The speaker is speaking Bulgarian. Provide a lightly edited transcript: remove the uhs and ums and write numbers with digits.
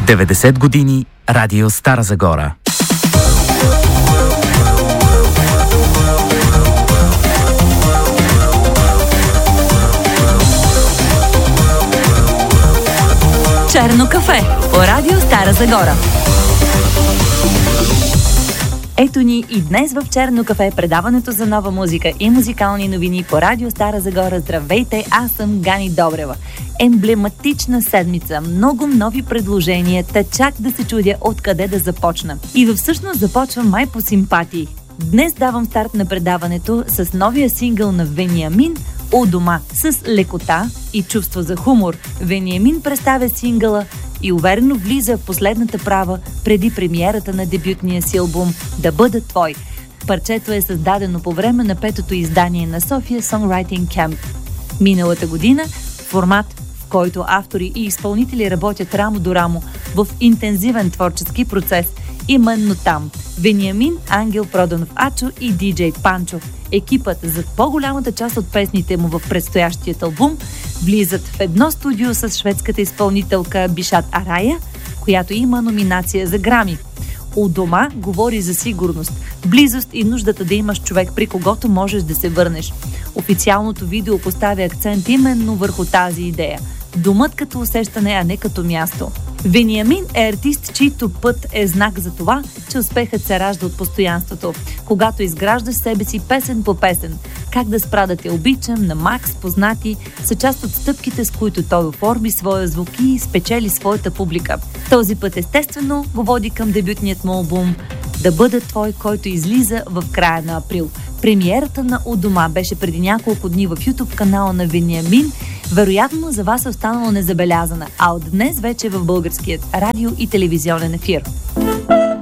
90 години Радио Стара Загора. Черно кафе по Радио Стара Загора. Ето ни и днес в Черно кафе, предаването за нова музика и музикални новини по Радио Стара Загора. Здравейте, аз съм Гани Добрева. Емблематична седмица, много нови предложения, та чак да се чудя откъде да започна. И всъщност започвам май по симпатии. Днес давам старт на предаването с новия сингъл на Вениамин «У дома». С лекота и чувство за хумор Вениамин представя сингъла и уверено влиза в последната права преди премиерата на дебютния си албум «Да бъда твой». Парчето е създадено по време на 5-то издание на София Songwriting Camp. Миналата година формат, в който автори и изпълнители работят рамо до рамо в интензивен творчески процес. Именно там Вениамин, Ангел Проданов Ачо и диджей Панчо, екипът за по-голямата част от песните му в предстоящият албум, влизат в едно студио с шведската изпълнителка Бишат Арая, която има номинация за Грами. У дома говори за сигурност, близост и нуждата да имаш човек, при когото можеш да се върнеш. Официалното видео поставя акцент именно върху тази идея. Домът като усещане, а не като място. Вениамин е артист, чийто път е знак за това, че успехът се ражда от постоянството. Когато изграждаш себе си песен по песен, как да спра да те обичам, на Макс, познати, са част от стъпките, с които той оформи своя звук и спечели своята публика. Този път естествено го води към дебютният му албум «Да бъда твой», който излиза в края на април. Премиерата на «У дома» беше преди няколко дни в YouTube канала на Вениамин. Вероятно за вас е останало незабелязана, а от днес вече в българският радио и телевизионен ефир.